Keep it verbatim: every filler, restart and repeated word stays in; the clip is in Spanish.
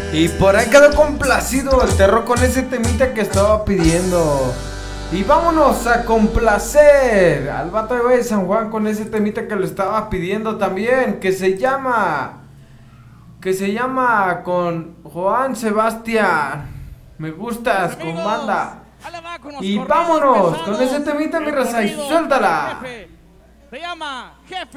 Y por ahí quedó complacido el terror con ese temita que estaba pidiendo. Y vámonos a complacer al vato de Valle de San Juan con ese temita que lo estaba pidiendo también, que se llama que se llama con Joan Sebastián. Me gustas con banda. Y vámonos con ese temita, mi raza, y suéltala. Se llama Jefe.